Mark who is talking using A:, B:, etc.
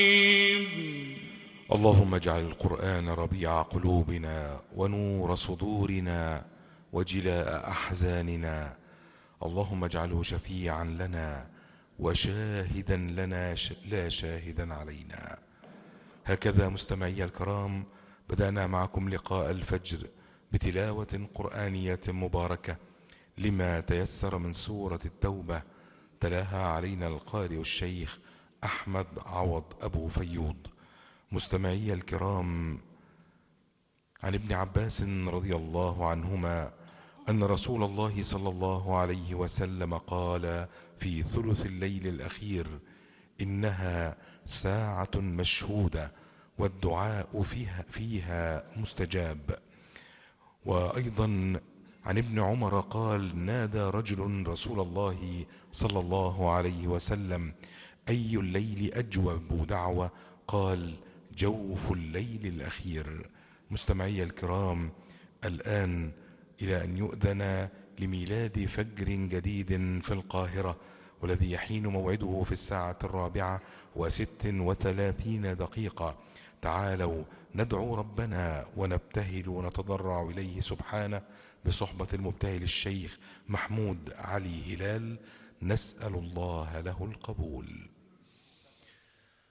A: اللهم اجعل القرآن ربيع قلوبنا ونور صدورنا وجلاء أحزاننا. اللهم اجعله شفيعا لنا وشاهدا لنا لا شاهدا علينا. هكذا مستمعي الكرام بدأنا معكم لقاء الفجر بتلاوة قرآنية مباركة لما تيسر من سورة التوبة، تلاها علينا القارئ الشيخ أحمد عوض أبو فيوض. مستمعي الكرام، عن ابن عباس رضي الله عنهما أن رسول الله صلى الله عليه وسلم قال في ثلث الليل الأخير: إنها ساعة مشهودة والدعاء فيها مستجاب. وأيضا عن ابن عمر قال: نادى رجل رسول الله صلى الله عليه وسلم: أي الليل أجوب دعوة؟ قال: جوف الليل الأخير. مستمعي الكرام، الآن إلى أن يؤذن لميلاد فجر جديد في القاهرة، والذي يحين موعده في 4:36 تعالوا ندعو ربنا ونبتهل ونتضرع إليه سبحانه بصحبة المبتهل الشيخ محمود علي هلال، نسأل الله له القبول.